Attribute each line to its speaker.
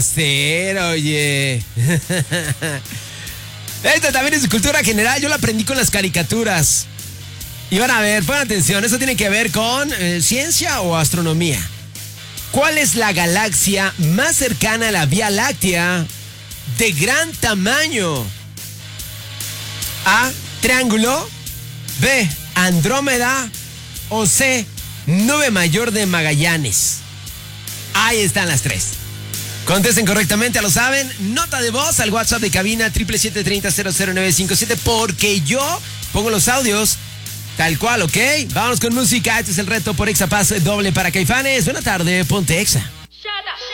Speaker 1: Ser, oye. Esto también es de cultura general. Yo lo aprendí con las caricaturas. Y van a ver, pongan atención. Esto tiene que ver con ciencia o astronomía. ¿Cuál es la galaxia más cercana a la Vía Láctea de gran tamaño? A, Triángulo. B, Andrómeda. O C, Nube Mayor de Magallanes. Ahí están las tres. Contesten correctamente, ya lo saben. Nota de voz al WhatsApp de cabina 777-30-00957, porque yo pongo los audios tal cual, ¿ok? Vámonos con música. Este es el reto por Exa Paz doble para Caifanes. Buena tarde, ponte Exa.